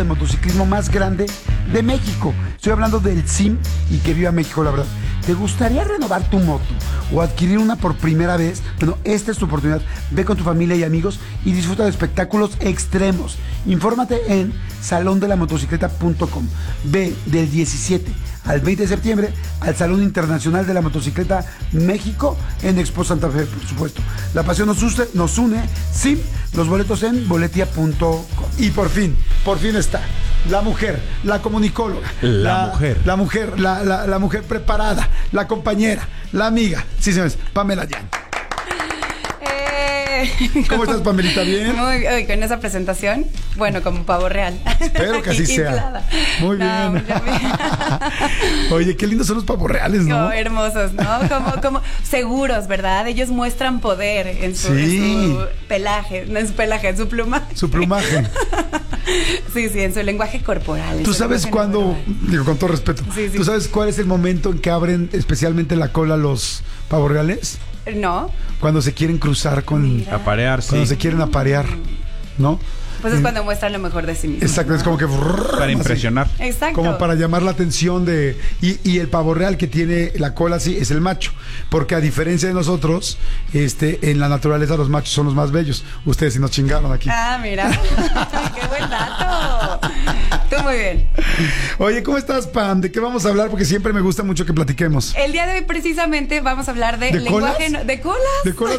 de motociclismo más grande de México. Estoy hablando del CIM y que viva México, la verdad. ¿Te gustaría renovar tu moto o adquirir una por primera vez? Bueno, esta es tu oportunidad. Ve con tu familia y amigos y disfruta de espectáculos extremos. Infórmate en salondelamotocicleta.com. Ve del 17 al 20 de septiembre al Salón Internacional de la Motocicleta México en Expo Santa Fe, por supuesto. La pasión nos une, sí, los boletos en boletia.com. Y por fin está la mujer, la comunicóloga, la mujer preparada, la compañera, la amiga, sí señores, Pamela Yan. ¿Cómo estás, Pamelita? ¿Bien? Muy bien, con esa presentación, bueno, como pavo real. Espero que así sea. Muy bien. Oye, qué lindos son los pavos reales, ¿no? Oh, hermosos, ¿no? Como seguros, ¿verdad? Ellos muestran poder en su pelaje, no en su pelaje, en su plumaje. Su plumaje. Sí, en su lenguaje corporal. ¿Tú sabes cuándo, digo con todo respeto, ¿tú sabes cuál es el momento en que abren especialmente la cola los pavos reales? No. Cuando se quieren cruzar con... Aparearse. Cuando se quieren aparear, ¿no? Pues es cuando muestran lo mejor de sí mismos. Exacto, ¿no? Es como que... Para impresionar. Así. Exacto. Como para llamar la atención de... Y el pavo real que tiene la cola así es el macho. Porque a diferencia de nosotros, en la naturaleza los machos son los más bellos. Ustedes sí nos chingaron aquí. Ah, mira. ¡Qué buen dato! Tú muy bien. Oye, ¿cómo estás, Pam? ¿De qué vamos a hablar? Porque siempre me gusta mucho que platiquemos. El día de hoy precisamente vamos a hablar de lenguaje... ¿De colas? De colas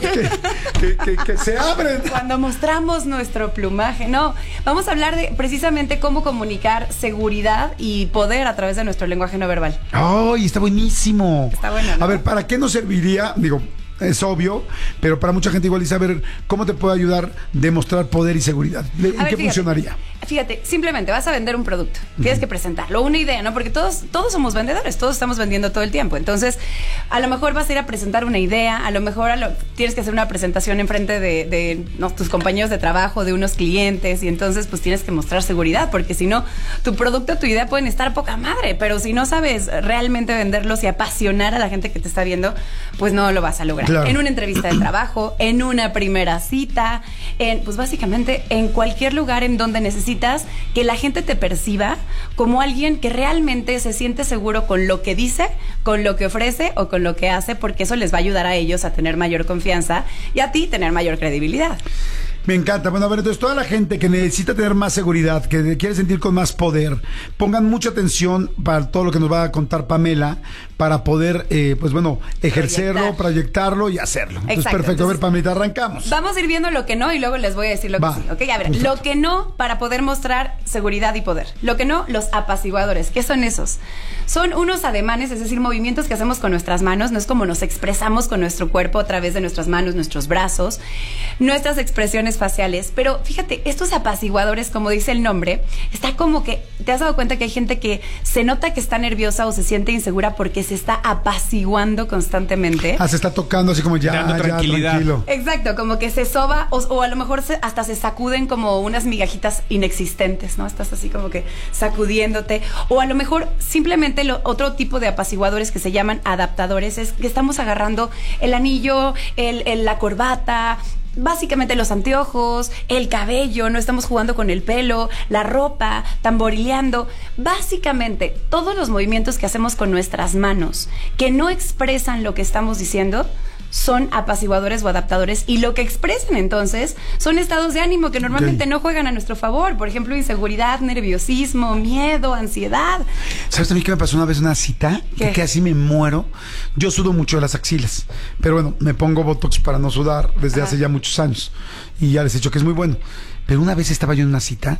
que se abren. Cuando mostramos nuestro plumaje. No, vamos a hablar de precisamente cómo comunicar seguridad y poder a través de nuestro lenguaje no verbal. ¡Ay, está buenísimo! Está bueno, ¿no? A ver, ¿para qué nos serviría? Digo, es obvio, pero para mucha gente igual y saber cómo te puede ayudar demostrar poder y seguridad. ¿En qué funcionaría? Fíjate, simplemente vas a vender un producto, tienes que presentarlo, una idea, ¿no? Porque todos somos vendedores, todos estamos vendiendo todo el tiempo. Entonces, a lo mejor vas a ir a presentar una idea, a lo mejor tienes que hacer una presentación enfrente de tus compañeros de trabajo, de unos clientes, y entonces pues tienes que mostrar seguridad, porque si no, tu producto, tu idea pueden estar poca madre, pero si no sabes realmente venderlos y apasionar a la gente que te está viendo, pues no lo vas a lograr. Claro. En una entrevista de trabajo, en una primera cita, pues básicamente en cualquier lugar en donde necesitas que la gente te perciba como alguien que realmente se siente seguro con lo que dice, con lo que ofrece o con lo que hace, porque eso les va a ayudar a ellos a tener mayor confianza y a ti tener mayor credibilidad. Me encanta. Bueno, a ver, entonces toda la gente que necesita tener más seguridad, que quiere sentir con más poder, pongan mucha atención para todo lo que nos va a contar Pamela, para poder, pues bueno, ejercerlo, proyectarlo y hacerlo. Entonces, exacto. Perfecto. Entonces, a ver, Pamela, arrancamos. Vamos a ir viendo lo que no y luego les voy a decir lo que sí. Ok, a ver, perfecto. Lo que no para poder mostrar seguridad y poder. Lo que no, los apaciguadores. ¿Qué son esos? Son unos ademanes, es decir, movimientos que hacemos con nuestras manos. No es como nos expresamos con nuestro cuerpo a través de nuestras manos, nuestros brazos, nuestras expresiones faciales, pero fíjate, estos apaciguadores, como dice el nombre, está como que, ¿te has dado cuenta que hay gente que se nota que está nerviosa o se siente insegura porque se está apaciguando constantemente? Se está tocando así como dando tranquilidad. Tranquilo. Exacto, como que se soba o a lo mejor hasta se sacuden como unas migajitas inexistentes, ¿no? Estás así como que sacudiéndote, o a lo mejor simplemente otro tipo de apaciguadores que se llaman adaptadores, es que estamos agarrando el anillo, la corbata, básicamente los anteojos, el cabello, no estamos jugando con el pelo, la ropa, tamborileando. Básicamente, todos los movimientos que hacemos con nuestras manos que no expresan lo que estamos diciendo son apaciguadores o adaptadores, y lo que expresan entonces son estados de ánimo que normalmente no juegan a nuestro favor. Por ejemplo, inseguridad, nerviosismo, miedo, ansiedad. ¿Sabes también qué me pasó una vez en una cita? Que así me muero. Yo sudo mucho de las axilas, pero bueno, me pongo Botox para no sudar desde hace ya muchos años y ya les he dicho que es muy bueno. Pero una vez estaba yo en una cita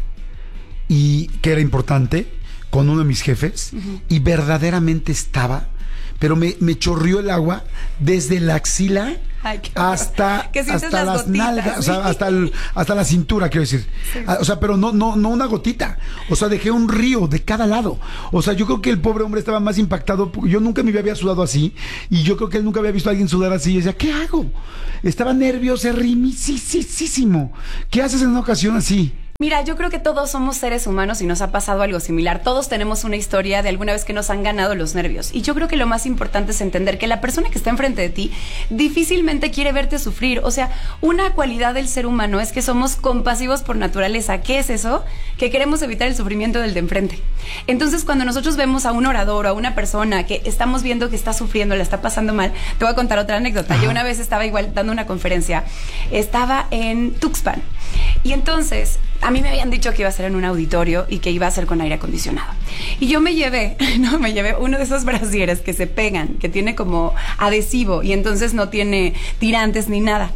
y que era importante con uno de mis jefes y verdaderamente estaba, pero me chorrió el agua desde la axila hasta las nalgas, ¿sí? O sea, hasta la cintura, quiero decir. Sí. O sea, pero no una gotita. O sea, dejé un río de cada lado. O sea, yo creo que el pobre hombre estaba más impactado, porque yo nunca me había sudado así, y yo creo que él nunca había visto a alguien sudar así, y decía, ¿qué hago? Estaba nervioso, rimisísimo. ¿Qué haces en una ocasión así? Mira, yo creo que todos somos seres humanos y nos ha pasado algo similar. Todos tenemos una historia de alguna vez que nos han ganado los nervios. Y yo creo que lo más importante es entender que la persona que está enfrente de ti difícilmente quiere verte sufrir. O sea, una cualidad del ser humano es que somos compasivos por naturaleza. ¿Qué es eso? Que queremos evitar el sufrimiento del de enfrente. Entonces, cuando nosotros vemos a un orador o a una persona que estamos viendo que está sufriendo, la está pasando mal, te voy a contar otra anécdota. Ajá. Yo una vez estaba igual dando una conferencia. Estaba en Tuxpan. Y entonces, a mí me habían dicho que iba a ser en un auditorio y que iba a ser con aire acondicionado. Y yo me llevé uno de esos brasieres que se pegan, que tiene como adhesivo y entonces no tiene tirantes ni nada.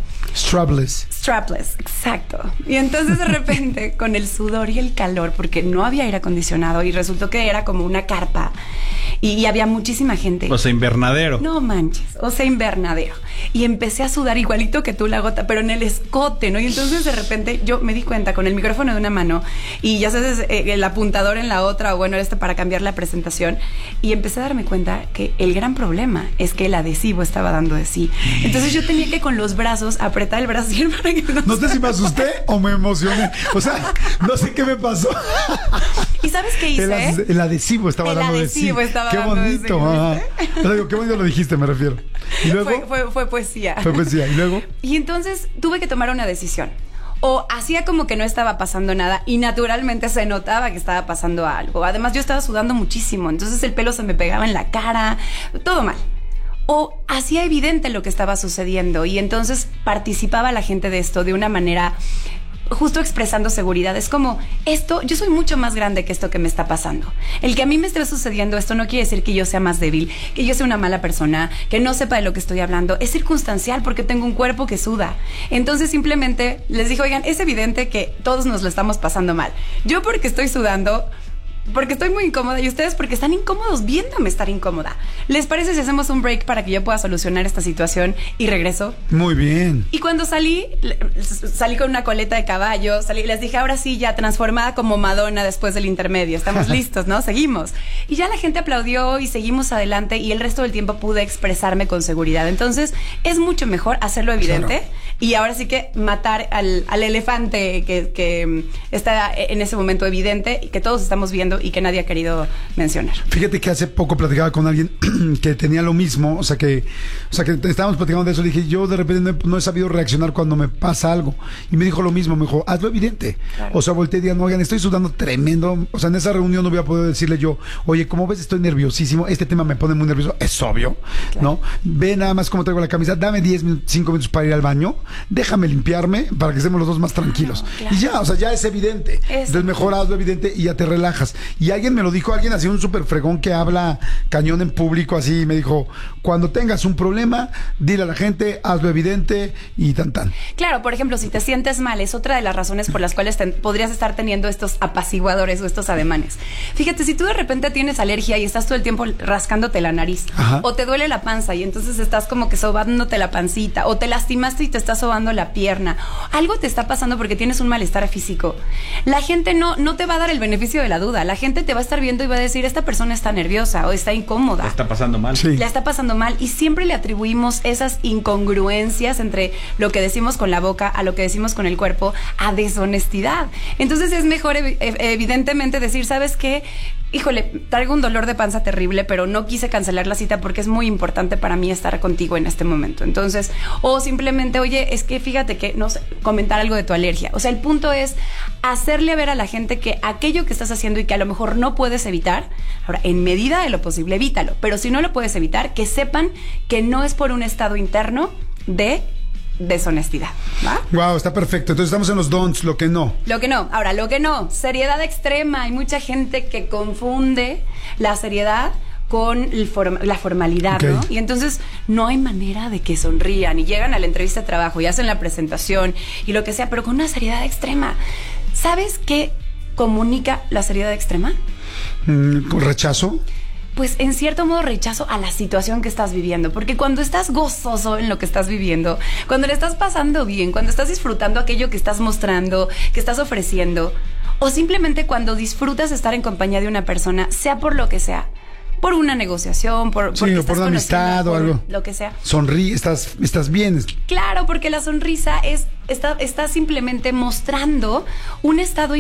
Strapless, exacto. Y entonces de repente, con el sudor y el calor, porque no había aire acondicionado y resultó que era como una carpa y había muchísima gente. O sea, invernadero. No manches, o sea, invernadero. Y empecé a sudar igualito que tú, la gota, pero en el escote, ¿no? Y entonces de repente yo me di cuenta con el micrófono de una mano y ya sabes, el apuntador en la otra, o bueno, para cambiar la presentación. Y empecé a darme cuenta que el gran problema es que el adhesivo estaba dando de sí. Entonces yo tenía que con los brazos apretar el brasier para que no sé si me asusté o me emocioné. O sea, no sé qué me pasó. ¿Y sabes qué hice? El adhesivo estaba dando de sí. Qué bonito. Pero digo, qué bonito lo dijiste, me refiero. Y luego fue poesía. Fue poesía. ¿Y luego? Y entonces tuve que tomar una decisión. O hacía como que no estaba pasando nada y naturalmente se notaba que estaba pasando algo. Además, yo estaba sudando muchísimo, entonces el pelo se me pegaba en la cara, todo mal. O hacía evidente lo que estaba sucediendo y entonces participaba la gente de esto de una manera justo expresando seguridad. Es como, esto, yo soy mucho más grande que esto que me está pasando. El que a mí me esté sucediendo esto no quiere decir que yo sea más débil, que yo sea una mala persona, que no sepa de lo que estoy hablando. Es circunstancial porque tengo un cuerpo que suda. Entonces simplemente les dije, oigan, es evidente que todos nos lo estamos pasando mal. Yo porque estoy sudando, porque estoy muy incómoda y ustedes porque están incómodos viéndome estar incómoda. ¿Les parece si hacemos un break para que yo pueda solucionar esta situación y regreso? Muy bien. Y cuando salí con una coleta de caballo, les dije, ahora sí, ya transformada como Madonna después del intermedio. Estamos listos, ¿no? Seguimos. Y ya la gente aplaudió y seguimos adelante y el resto del tiempo pude expresarme con seguridad. Entonces, es mucho mejor hacerlo evidente, claro, y ahora sí que matar al elefante que está en ese momento evidente y que todos estamos viendo y que nadie ha querido mencionar. Fíjate que hace poco platicaba con alguien que tenía lo mismo, o sea que estábamos platicando de eso. Le dije, yo de repente no he sabido reaccionar cuando me pasa algo. Y me dijo lo mismo, me dijo, hazlo evidente. Claro. O sea, volteé y dije, no, oigan, estoy sudando tremendo. O sea, en esa reunión no voy a poder decirle yo, oye, como ves, estoy nerviosísimo, este tema me pone muy nervioso. Es obvio, claro, ¿no? Ve nada más cómo traigo la camisa, dame 5 minutos para ir al baño, déjame limpiarme para que estemos los dos más tranquilos. Claro. Y ya, o sea, ya es evidente. Entonces mejor hazlo evidente y ya te relajas. Y alguien me lo dijo, alguien así, un súper fregón que habla cañón en público, así, me dijo, cuando tengas un problema, dile a la gente, hazlo evidente y tan. Claro, por ejemplo, si te sientes mal, es otra de las razones por las cuales podrías estar teniendo estos apaciguadores o estos ademanes. Fíjate, si tú de repente tienes alergia y estás todo el tiempo rascándote la nariz, ajá, o te duele la panza y entonces estás como que sobándote la pancita, o te lastimaste y te estás sobando la pierna, algo te está pasando porque tienes un malestar físico, la gente no te va a dar el beneficio de la duda. La gente te va a estar viendo y va a decir, esta persona está nerviosa o está incómoda. Le está pasando mal. Sí. Le está pasando mal y siempre le atribuimos esas incongruencias entre lo que decimos con la boca a lo que decimos con el cuerpo a deshonestidad. Entonces es mejor evidentemente decir, ¿sabes qué? Híjole, traigo un dolor de panza terrible, pero no quise cancelar la cita porque es muy importante para mí estar contigo en este momento. Entonces, o simplemente, oye, es que fíjate que, no sé, comentar algo de tu alergia. O sea, el punto es hacerle ver a la gente que aquello que estás haciendo y que a lo mejor no puedes evitar, ahora, en medida de lo posible, evítalo. Pero si no lo puedes evitar, que sepan que no es por un estado interno de deshonestidad, ¿va? Wow, está perfecto. Entonces estamos en los don'ts, lo que no. Lo que no. Ahora, lo que no, seriedad extrema. Hay mucha gente que confunde la seriedad con la formalidad, okay, ¿no? Y entonces no hay manera de que sonrían y llegan a la entrevista de trabajo y hacen la presentación y lo que sea, pero con una seriedad extrema. ¿Sabes qué comunica la seriedad extrema? ¿Rechazo? Pues en cierto modo rechazo a la situación que estás viviendo, porque cuando estás gozoso en lo que estás viviendo, cuando le estás pasando bien, cuando estás disfrutando aquello que estás mostrando, que estás ofreciendo, o simplemente cuando disfrutas estar en compañía de una persona, sea por lo que sea, por una negociación, porque o por estás una amistad conociendo, o algo. lo que sea. Sonríe, estás bien. Claro, porque la sonrisa está simplemente mostrando un estado